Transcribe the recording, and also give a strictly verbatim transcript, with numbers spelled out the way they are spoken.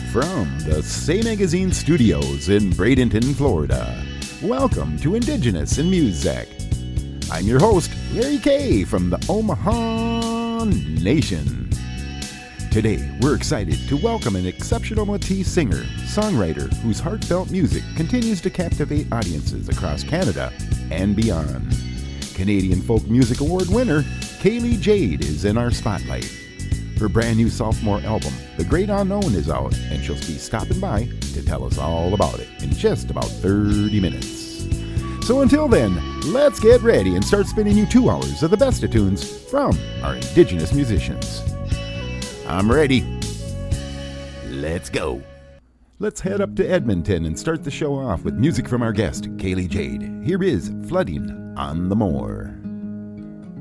From the Say Magazine studios in Bradenton, Florida, welcome to Indigenous in Music. I'm your host, Larry Kay from the Omaha Nation. Today, we're excited to welcome an exceptional Métis singer, songwriter whose heartfelt music continues to captivate audiences across Canada and beyond. Canadian Folk Music Award winner, Kaylee Jade is in our spotlight. Her brand new sophomore album, The Great Unknown, is out, and she'll be stopping by to tell us all about it in just about thirty minutes. So until then, let's get ready and start spinning you two hours of the best of tunes from our Indigenous musicians. I'm ready. Let's go. Let's head up to Edmonton and start the show off with music from our guest, Kaylee Jade. Here is Flooding on the Moor.